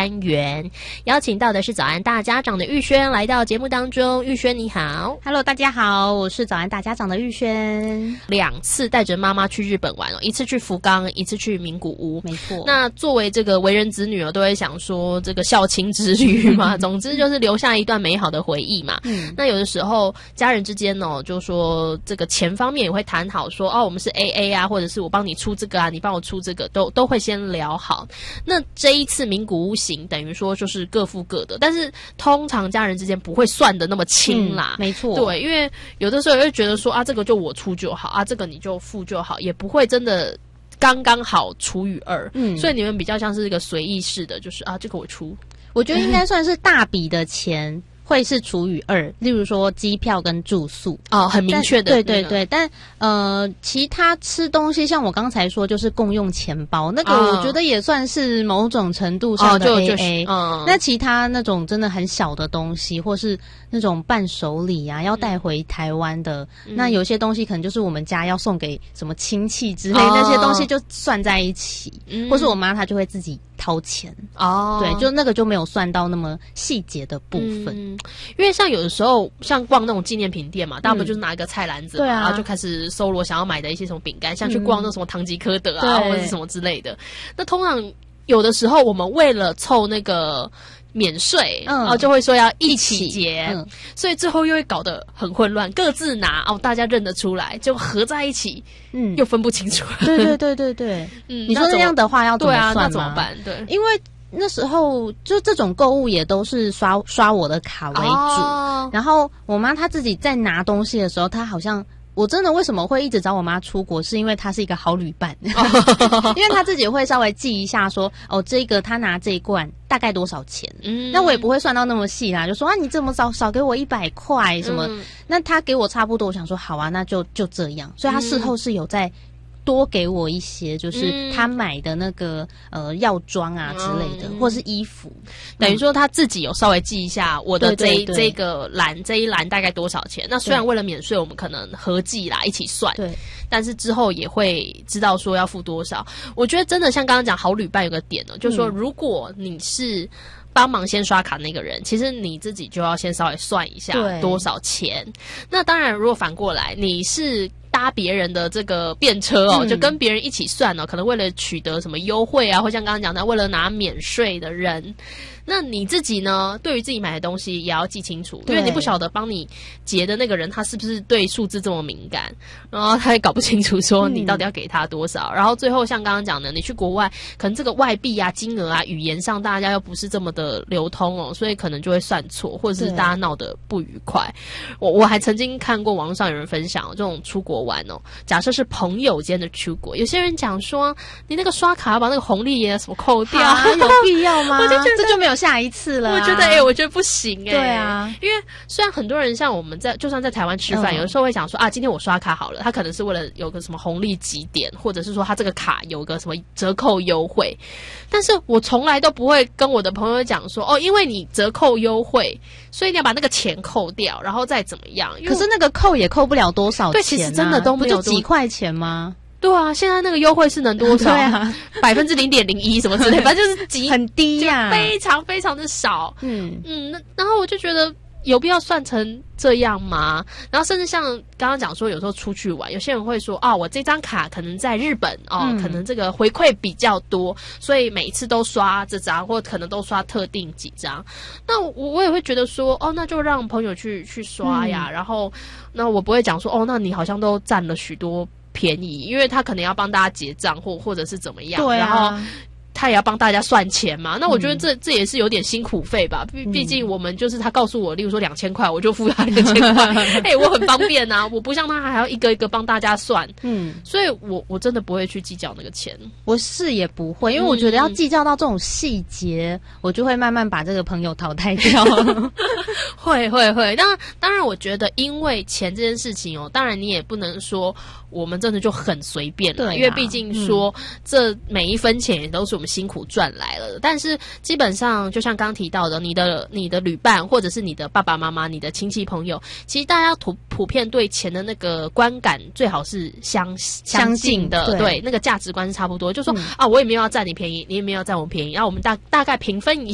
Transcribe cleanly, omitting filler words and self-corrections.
单元，邀请到的是早安大家长的玉轩来到节目当中。玉轩你好。 Hello， 大家好，我是早安大家长的玉轩。 2次带着妈妈去日本玩一次去福冈，一次去名古屋。 没错。 那作为这个为人子女都会想说这个孝亲之旅嘛，总之就是留下一段美好的回忆嘛。那有的时候家人之间就说这个钱方面也会谈好说我们是 AA 啊，或者是我帮你出这个啊，你帮我出这个，都会先聊好。那这一次名古屋行等于说就是各付各的，但是通常家人之间不会算得那么清啦。 没错。 对，因为有的时候会觉得说这个就我出就好啊，这个你就付就好，也不会真的刚刚好除以2。所以你们比较像是一个随意式的，就是这个我出。 我觉得应该算是大笔的钱会是除以2，例如说机票跟住宿很明确的。 对，但其他吃东西像我刚才说就是共用钱包，那个我觉得也算是某种程度上的 AA。那其他那种真的很小的东西，或是那种伴手礼啊，要带回台湾的，那有些东西可能就是我们家要送给什么亲戚之类，那些东西就算在一起，或是我妈她就会自己掏钱。对，就那个就没有算到那么细节的部分。 因为像有的时候像逛那种纪念品店嘛，大部分就是拿一个菜篮子嘛，然后就开始搜罗想要买的一些什么饼干，像去逛那什么唐吉诃德啊，或者是什么之类的。那通常有的时候我们为了凑那个免税，就会说要一起结，所以最后又会搞得很混乱，各自拿大家认得出来，就合在一起，又分不清楚。 对，你说那样的话要怎么算吗？ 那怎么办？对， 因为那时候就这种购物也都是刷我的卡为主，然后我妈她自己在拿东西的时候，她好像我真的为什么会一直找我妈出国，是因为她是一个好旅伴，因为她自己会稍微记一下说这个她拿这一罐大概多少钱，那我也不会算到那么细啦，就说你这么少给我100块什么，那她给我差不多，我想说好啊，那就这样，所以她事后是有在多给我一些，就是他买的那个药妆啊之类的，或是衣服， 等于说他自己有稍微记一下我的这一栏大概多少钱。那虽然为了免税，我们可能合计啦一起算，对，但是之后也会知道说要付多少。我觉得真的像刚刚讲好旅伴有个点就是说如果你是帮忙先刷卡那个人，其实你自己就要先稍微算一下多少钱。那当然如果反过来你是搭别人的这个便车就跟别人一起算可能为了取得什么优惠啊，或像刚刚讲的为了拿免税的人，那你自己呢对于自己买的东西也要记清楚，因为你不晓得帮你结的那个人他是不是对数字这么敏感，然后他也搞不清楚说你到底要给他多少，然后最后像刚刚讲的你去国外可能这个外币啊金额啊语言上大家又不是这么的流通所以可能就会算错，或者是大家闹得不愉快。我还曾经看过网络上有人分享这种出国玩假设是朋友间的出国，有些人讲说你那个刷卡要把那个红利也什么扣掉有必要吗？我就觉得这就没有下一次了我觉得不行对啊，因为虽然很多人像我们就算在台湾吃饭有的时候会讲说今天我刷卡好了，他可能是为了有个什么红利积点，或者是说他这个卡有个什么折扣优惠，但是我从来都不会跟我的朋友讲说因为你折扣优惠所以你要把那个钱扣掉然后再怎么样， 可是那个扣也扣不了多少钱对， 其实真的都没有不就几块钱吗？ 对啊，现在那个优惠是能多少？对啊，0.01%什么之类，反正就是很低呀， 非常非常的少。然后我就觉得有必要算成这样吗？然后甚至像刚刚讲说，有时候出去玩，有些人会说我这张卡可能在日本可能这个回馈比较多，所以每一次都刷这张，或可能都刷特定几张。那我也会觉得说，那就让朋友去刷呀。然后那我不会讲说，那你好像都占了许多便宜，因为他可能要帮大家结账或者是怎么样，对啊，然后他也要帮大家算钱嘛。那我觉得这也是有点辛苦费吧，毕竟我们就是他告诉我例如说2000块我就付他2000块我很方便啊，我不像他还要一个一个帮大家算，所以我真的不会去计较那个钱。 我是也不会，因为我觉得要计较到这种细节我就会慢慢把这个朋友淘汰掉会当然我觉得因为钱这件事情当然你也不能说我们真的就很随便了，因为毕竟说这每一分钱也都是我们辛苦赚来了的。但是基本上就像刚刚提到的，你的旅伴或者是你的爸爸妈妈、你的亲戚朋友，其实大家普遍对钱的那个观感最好是相近的，对，那个价值观是差不多，就说我也没有要占你便宜，你也没有要占我便宜，然后我们大概平分一